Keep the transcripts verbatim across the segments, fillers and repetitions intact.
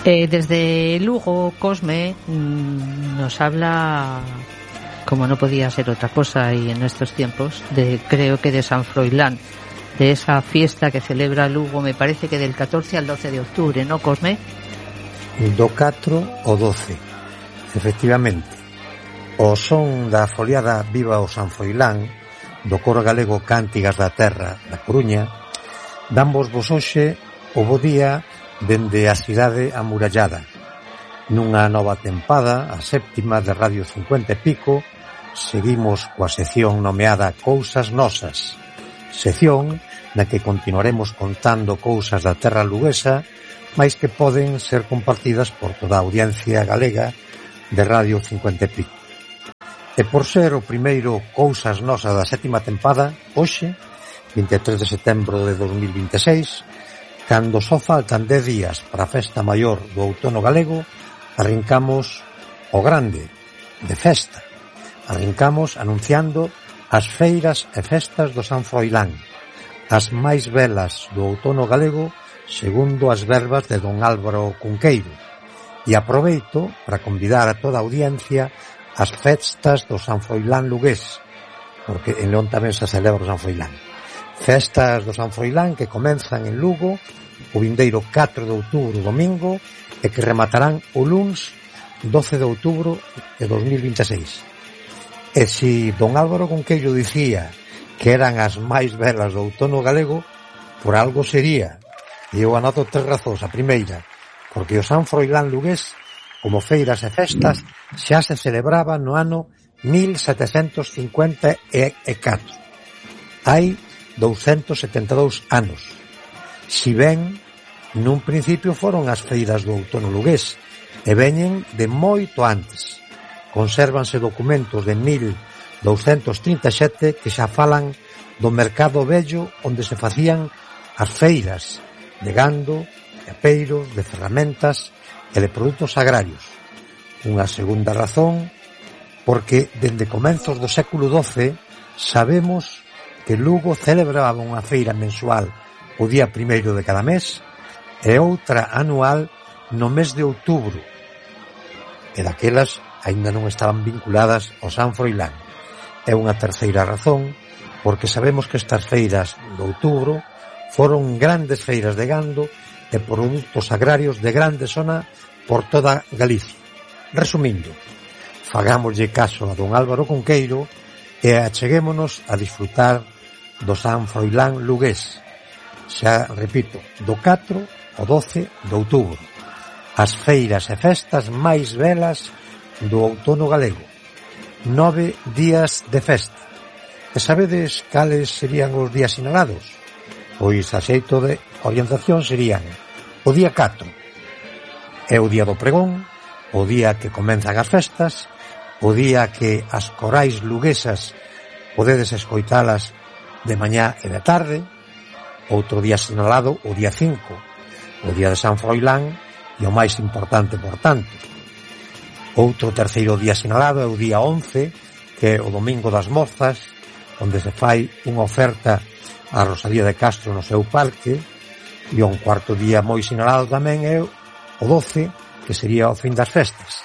Eh, desde Lugo, Cosme mmm, nos habla, como no podía ser otra cosa y en estos tiempos, de creo que de San Froilán, de esa fiesta que celebra Lugo, me parece que del catorce al doce de octubre, ¿no, Cosme? Do catro ao doce, efectivamente. O son da foliada Viva o San Froilán, do coro galego Cántigas da Terra da Coruña, damos vos hoxe o bo día dende a cidade amurallada. Nunha nova tempada, a séptima de Radio cincuenta e pico, seguimos coa sección nomeada Cousas Nosas, sección na que continuaremos contando cousas da terra luguesa, mais que poden ser compartidas por toda a audiencia galega de Radio cincuenta e pico. E por ser o primeiro Cousas Nosas da sétima tempada, hoxe, vinte e tres de setembro de dos mil vinte e seis, cando só faltan dez días para a festa maior do outono galego, arrincamos o grande, de festa. Arrincamos anunciando as feiras e festas do San Froilán, as máis belas do outono galego, segundo as verbas de don Álvaro Cunqueiro. E aproveito para convidar a toda a audiencia ás festas do San Froilán lugués, porque en León tamén se celebra o San Froilán. Festas do San Froilán que comenzan en Lugo o vindeiro catro de outubro, domingo, e que rematarán o luns doce de outubro de dos mil vinte e seis. E si don Álvaro Conqueiro dicía que eran as máis belas do outono galego, por algo sería. E eu anoto tres razóns. A primeira, porque o San Froilán lugués, como feiras e festas, xa se celebraba no ano mil setecentos cincuenta e catro. Hai douscentos setenta e dous anos. Si ben, nun principio foron as feiras do outono lugués, e veñen de moito antes. Consérvanse documentos de mil douscentos trinta e sete que xa falan do mercado vello onde se facían as feiras de gando, de apeiros, de ferramentas e de produtos agrarios. Unha segunda razón, porque dende comenzos do século doce sabemos que Lugo celebraba unha feira mensual o día primeiro de cada mes e outra anual no mes de outubro, e daquelas aínda non estaban vinculadas ao San Froilán. É unha terceira razón, porque sabemos que estas feiras de outubro foron grandes feiras de gando e produtos agrarios de grande zona por toda Galicia. Resumindo, fagámoslle caso a don Álvaro Conqueiro e acheguémonos a disfrutar do San Froilán lugués, xa repito, do catro ao doce de outubro, as feiras e festas máis belas do outono galego. Nove días de festa. E sabedes cales serían os días sinalados? Pois a xeito de orientación serían o día catro é o día do pregón, o día que comenzan as festas, o día que as corais luguesas podedes escoitalas de mañá e de tarde. Outro día sinalado, o día cinco, o día de San Froilán, e o máis importante, por tanto. Outro terceiro día sinalado é o día once, que é o Domingo das Mozas, onde se fai unha oferta a Rosalía de Castro no seu parque, e un cuarto día moi sinalado tamén é o doce, que sería o fin das festas.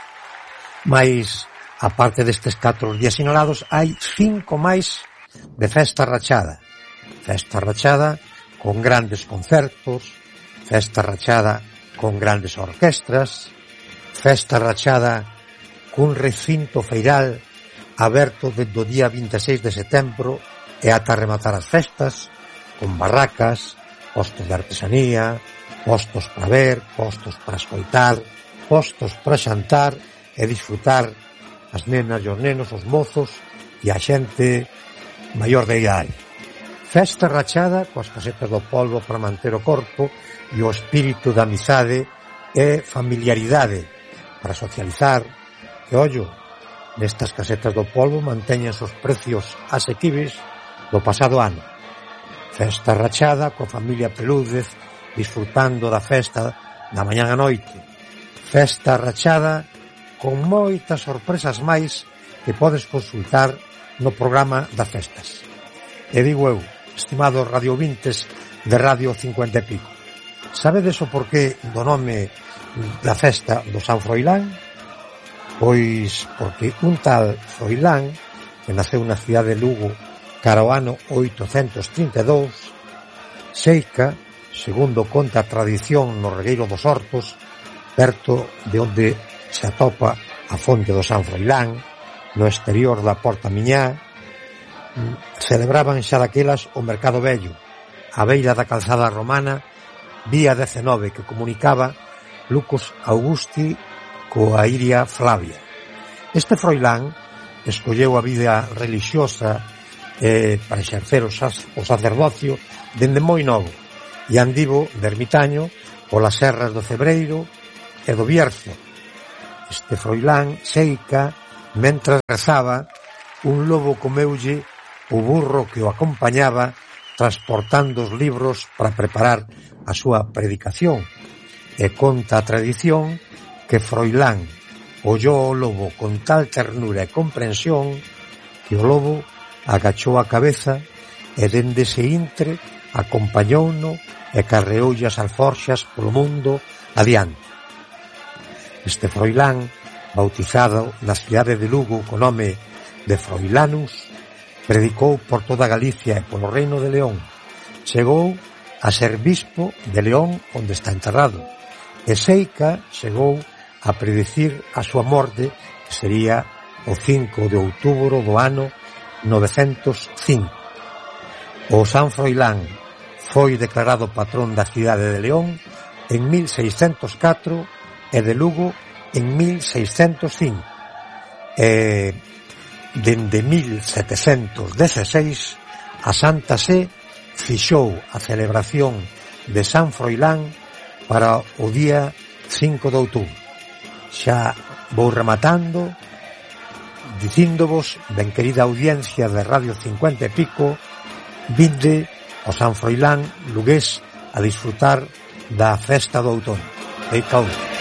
Mais, aparte destes catro días sinalados, hai cinco máis de festa rachada. Festa rachada con grandes concertos, festa rachada con grandes orquestras, festa rachada cun recinto feiral aberto desde o día vinte e seis de setembro e ata rematar as festas, con barracas, postos de artesanía, postos para ver, postos para escoitar, postos para xantar e disfrutar as nenas e os nenos, os mozos e a xente maior de idade. Festa rachada coas casetas do polvo para manter o corpo e o espírito da amizade e familiaridade para socializar. E ollo, nestas casetas do polvo mantéñense os precios asequibles do pasado ano. Festa rachada coa familia Pelúdez disfrutando da festa da mañá a noite. Festa rachada con moitas sorpresas máis que podes consultar no programa das festas. E digo eu, estimados radiovintes de Radio cincuenta e pico, sabedes o porqué do nome da festa do San Froilán? Pois porque un tal Froilán, que naceu na cidade de Lugo cara ao ano oitocentos trinta e dous, seica, segundo conta a tradición no regueiro dos Hortos, perto de onde se atopa a fonte do San Froilán, no exterior da Porta Miñá, celebraban xa daquelas o Mercado Vello, a beira da calzada romana, vía dezenove, que comunicaba Lucus Augusti coa Iria Flavia. Este Froilán escolleu a vida religiosa eh, para exercer o, sac o sacerdocio dende moi novo e andivo de ermitaño polas serras do Cebreiro e do Bierzo. Este Froilán seica mentras rezaba, un lobo comeulle o burro que o acompañaba transportando os libros para preparar a súa predicación, e conta a tradición que Froilán ollou o lobo con tal ternura e comprensión que o lobo agachou a cabeza e dende ese intre acompañouno e carreoulle as alforxas polo mundo adiante. Este Froilán, bautizado na cidade de Lugo co nome de Froilanus, predicou por toda Galicia e polo Reino de León. Chegou a ser bispo de León, onde está enterrado, e seica chegou a predicir a súa morte, que sería o cinco de outubro do ano novecentos cinco. O San Froilán foi declarado patrón da cidade de León en mil seiscentos catro e de Lugo en mil seiscentos cinco. E dende mil setecentos dezseis a Santa Sé fixou a celebración de San Froilán para o día cinco de outubro. Xa vou rematando dicíndovos, ben querida audiencia de Radio cincuenta e pico, vinde ao San Froilán lugués a disfrutar da festa do outono. Ei, caúdo.